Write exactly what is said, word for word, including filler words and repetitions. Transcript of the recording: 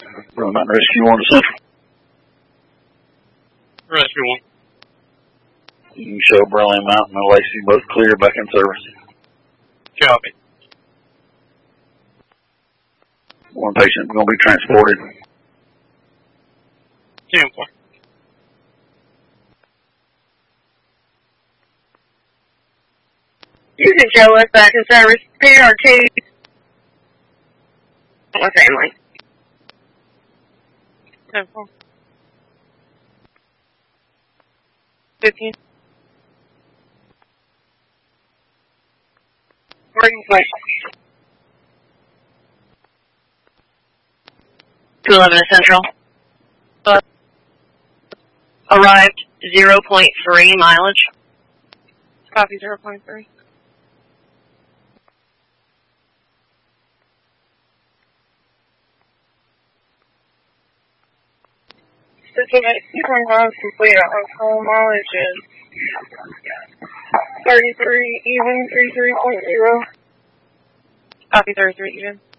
Burley Mountain Rescue one to Central. Rescue one. You can show Burley Mountain and Lacey both clear back in service. Copy. One patient going to be transported. ten four. You can show us back in service. P R T. My family. ten four. fifteen. Working place. two eleven Central. Uh, Arrived zero point three mileage. Copy zero point three. Sixty-nine miles complete. Our total mileage is thirty-three, even thirty-three point zero. Copy thirty-three even.